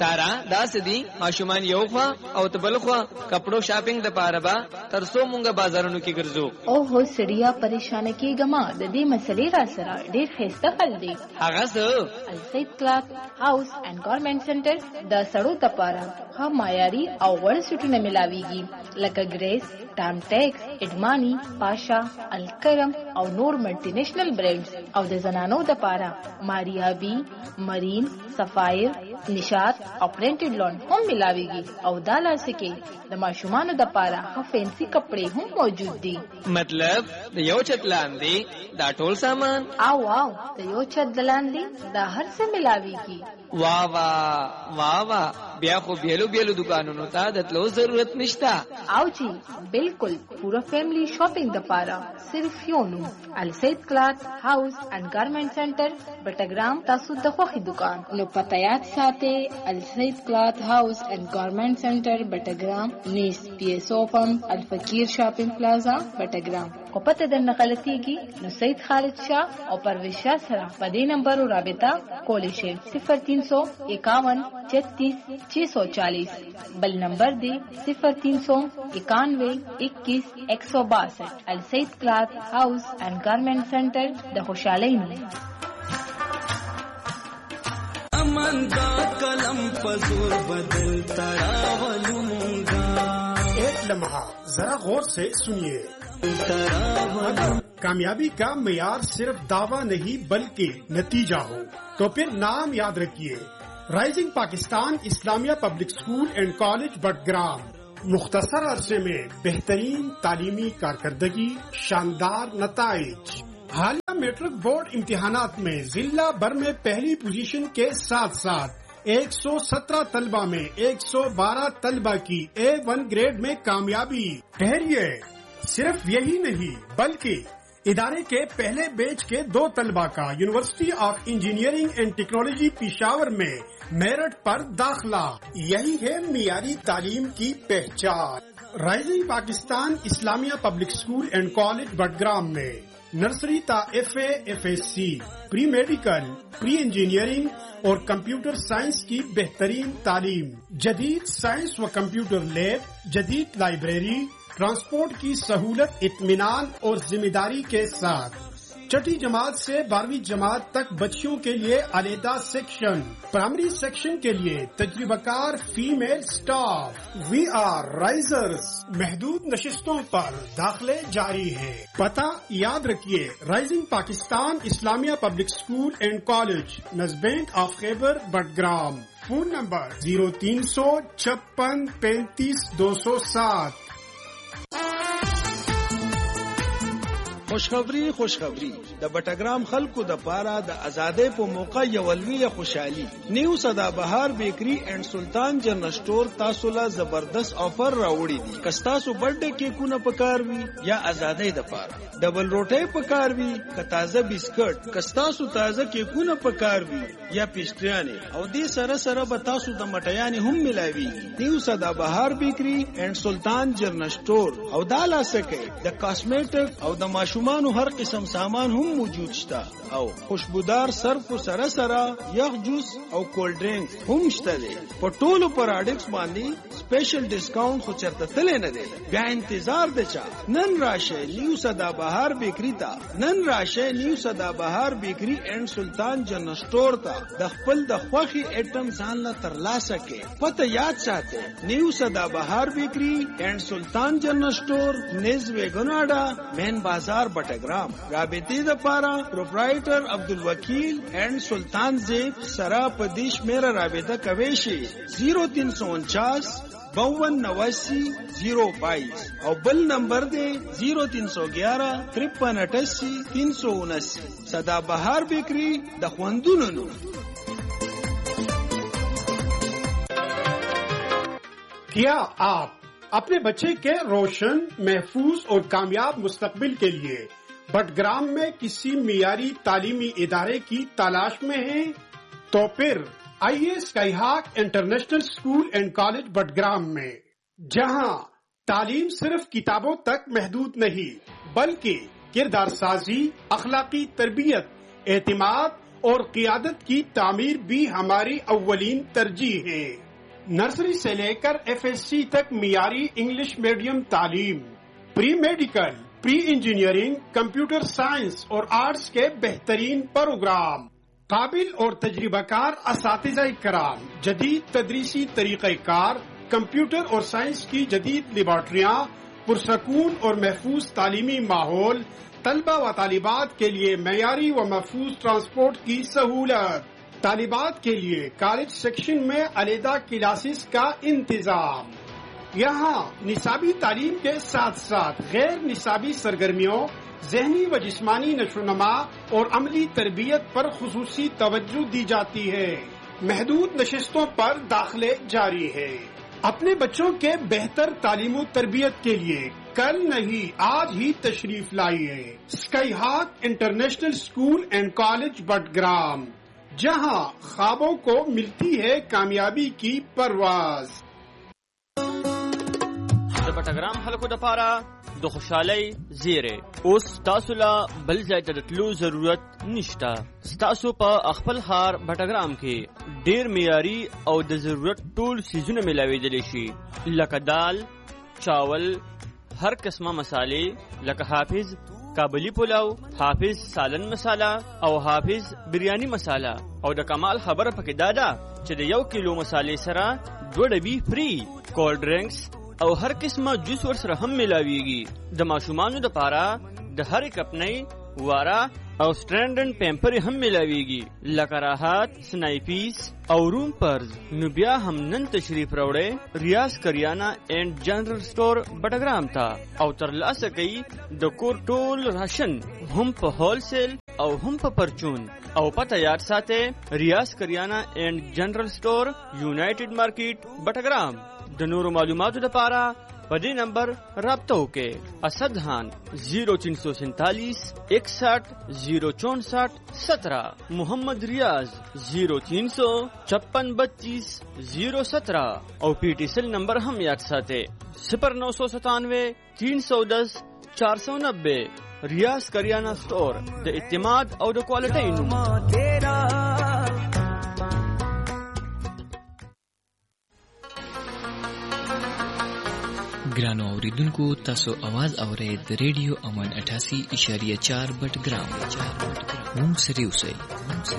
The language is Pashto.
سارا دا سدي ماشومان یو خوا او تبل خوا کپڑو شاپینګ د پاره با ترسو مونږه بازارونو کې ګرځو. او هو سړیا پریشان کیګما د دې مسلې را سره ډېر خسته حل دی. هغه څه السید کلاث هاوس اینڈ گارمنٹ سنټر د سړو د پاره ها معیاري او وړ سټونه ملاويږي لکه ګریس، ټام ټیکس، اډمانی، پاشا، الکرم او نور ملټي نېشنل برانډز او د زنانو د پاره ماریا بی، مرین، سفایر، نشاط او پرنټډ لون هم ملاويږي او دا لاسکه د ماشومانو د پاره ها فینسی کپڑے هم موجود دي. مطلب د یو چت لاندې دا ټول سامان او د یو چت لاندې دا هر څه ملاويږي. واہ واہ واہ واہ بیا خو بیلو بیلو دکانونو ته د تلو ضرورت نشتا. او جی بالکل پورا فیملی شاپینګ د پاره صرف یو نوم السید کلاث هاوس اینڈ گارمنٹ سنټر بټګرام. تاسو د خوخي دکان نو پته یاد ساتئ السید کلاث هاوس اینڈ گارمنٹ سنټر بټګرام نیس پی ایس او پمپ الفقیر شاپینګ پلازا بټګرام. کو پته د نقلتیږي نو سید خالد شاه او پرویز شاه سره په دې نمبر رابطه کولی شئ 0351 36 640. بل نمبر دی 0391 21 162. السید کلاث هاوس اینڈ گارمنٹ سنټر د خوشحالۍ نوم. امن کا کلم پزور بدل تراولونگا. ایک لمحہ ذرا غور سے سنیے. کامیابی کا معیار صرف دعویٰ نہیں بلکہ نتیجہ ہو تو پھر نام یاد رکھیے رائزنگ پاکستان اسلامیہ پبلک اسکول اینڈ کالج بٹگرام. مختصر عرصے میں بہترین تعلیمی کارکردگی، شاندار نتائج. حالیہ میٹرک بورڈ امتحانات میں ضلع بھر میں پہلی پوزیشن کے ساتھ ساتھ 117 طلبہ میں 112 طلبہ کی A1 گریڈ میں کامیابی. ٹھہریے، صرف یہی نہیں بلکہ ادارے کے پہلے بیچ کے 2 طلبہ کا یونیورسٹی آف انجینئرنگ اینڈ ٹیکنالوجی پشاور میں میرٹ پر داخلہ. یہی ہے معیاری تعلیم کی پہچان. رائزنگ پاکستان اسلامیہ پبلک اسکول اینڈ کالج بٹگرام میں نرسری تا FA FSC، پری میڈیکل، پری انجینئرنگ اور کمپیوٹر سائنس کی بہترین تعلیم. جدید سائنس و کمپیوٹر لیب، جدید لائبریری، ٹرانسپورٹ کی سہولت، اطمینان اور ذمہ داری کے ساتھ. چھٹی جماعت سے 12ویں جماعت تک بچیوں کے لیے علیحدہ سیکشن. پرائمری سیکشن کے لیے تجربہ کار فیمیل سٹاف. وی آر رائزرز. محدود نشستوں پر داخلے جاری ہیں. پتہ یاد رکھیے رائزنگ پاکستان اسلامیہ پبلک اسکول اینڈ کالج، نزبینک آف خیبر بٹگرام. فون نمبر 0356 35 207. خوشخبری د بټګرام خلکو د پاره د آزادۍ په موقع یو لویه خوشحالي. نیو سدا بهار بیکری اینڈ سلطان جنرل سٹور تاسو لا زبردست آفر راوړي دي. کستاسو برډے کیکونه پکار وي یا آزادۍ د پاره ډبل روټي پکار وي، که تازه بسکټ، کستاسو تازه کیکونه پکار وي یا پیسټریانه او دې سره سره به تاسو د مټیانې هم ملاوي. نیو سدا بهار بیکری اینڈ سلطان جنرل سٹور او دا لاسکه د کاسمیټک او د ماشومانو هر قسم سامان هم موجود شته او خوشبودار صرف سره سره یخ جوس او کولډ ډرینک هم شته دي. په ټولو پروډکټس باندې سپیشل ډیسکاونټ خو چرته تل نه دی. بیا انتظار دی چا نن راشه نیو سدا بهار بیکری ته. نن راشه نیو سدا بهار بیکری اینڈ سلطان جنرل سٹور ته د خپل د خوخي ایټم ځان لا ترلاسه کې. پته یاد ساتئ نیو سدا بهار بیکری اینڈ سلطان جنرل سٹور نز ویګناډا مین بازار بټګرام. رابطې د پاره پروپرایټر عبدالوکیل اینڈ سلطان زیب سرا پدیش میرا رابطہ کوي شي 0349 5289 022 او بل نمبر دے 0311 5388 379. سدا بهار بیکری د خوندونو نو. کیا آپ اپنے بچے کے روشن، محفوظ اور کامیاب مستقبل کے لیے بٹگرام میں کسی معیاری تعلیمی ادارے کی تلاش میں ہیں؟ تو پھر آئیے اسکائی ہاک انٹرنیشنل اسکول اینڈ کالج بٹگرام میں، جہاں تعلیم صرف کتابوں تک محدود نہیں بلکہ کردار سازی، اخلاقی تربیت، اعتماد और क़ियादत की तामीर भी हमारी अव्वलीन तरजीह है। नर्सरी से लेकर FSC तक मियारी इंग्लिश मीडियम तालीम, pre medical, pre engineering, computer science और आर्ट्स के बेहतरीन प्रोग्राम, काबिल और तजर्बाकार असातिज़ा कराम, जदीद तदरीसी तरीक़ेकार, कंप्यूटर और साइंस की जदीद लेबॉर्ट्रियाँ, पुरसकून और महफूज तालीमी माहौल, तलबा व तालिबात के लिए मयारी व महफूज ट्रांसपोर्ट की सहूलत, तालिबात के लिए कॉलेज सेक्शन में अलहदा क्लासेस का इंतजाम। यहाँ निसाबी तालीम के साथ साथ गैर निसाबी सरगर्मियों, ज़हनी व जिस्मानी नशोनमा और अमली तरबियत पर खुसूसी तवज्जो दी जाती है। महदूद नशिस्तों पर दाखिले जारी है। अपने बच्चों के बेहतर तालीम तरबियत के लिए कल नहीं आज ही तशरीफ लाइए sky hoc international school and college Battagram, जहां ख्वाबों को मिलती है कामयाबी की परवाज। बटग्राम खलको द पारा د خوشحالي زیره اوس تاسو لا بل ځای ته تلو ضرورت نشتا. تاسو په خپل ښار بټګرام کې ډیر معیاري او د ضرورت ټول سيزونه ملاويدلی شي، لکه دال، چاول، هر قسمه مصالې لکه حافظ کابلی پلاو، حافظ سالن مساله او حافظ بریانی مساله. او د کمال خبره پکې دادا چې د 1 کیلو مصالې سره 2 ډبي فری کولډ ډرینکس او هر قسمه جوس ور سره هم ملاويږي. د ماشومانو د پاره د هر کپنۍ وارا او سټرانډن پیمپر هم ملاويږي، لکه راحت، سنایپیس او روم پرز. نو بیا هم نن تشریف راوړې ریاض کریانا اینڈ جنرل سٹور بټګرام ته او ترلاسه کوي د کور ټول راشن هم په هول سیل او هم په پرچون. او پته یاد ساته ریاض کریانا اینڈ جنرل سٹور یونایټډ مارکیټ بټګرام. د نورو معلوماتو لپاره په دې نمبر رابطه وکړئ. اسدحان 0347 61 064 17، محمد ریاض 0356 32 017 او PTCL نمبر هم یاد ساتئ 0997 310 490. ریاض کریانا سٹور د اعتماد او د کوالټۍ نوم. ګرانو اوریدونکو، تاسو आवाज اورئ د ریډیو امن 88.4 بټګرام. مونږ سره اوسئ.